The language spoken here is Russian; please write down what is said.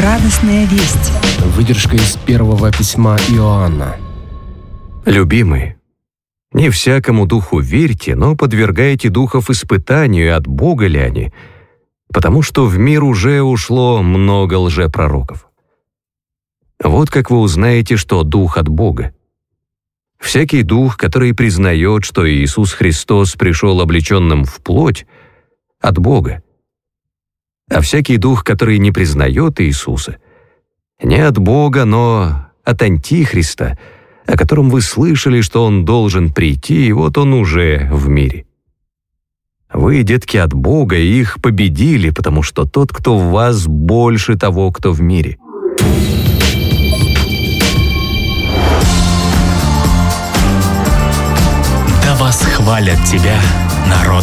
Радостная весть. Выдержка из первого письма Иоанна. Любимые, не всякому духу верьте, но подвергайте духов испытанию, от Бога ли они, потому что в мир уже ушло много лжепророков. Вот как вы узнаете, что дух от Бога. Всякий дух, который признает, что Иисус Христос пришел облеченным в плоть, от Бога. А всякий дух, который не признает Иисуса, не от Бога, но от Антихриста, о котором вы слышали, что он должен прийти, и вот он уже в мире. Вы, детки, от Бога, и их победили, потому что тот, кто в вас, больше того, кто в мире. Да восхвалят тебя народы.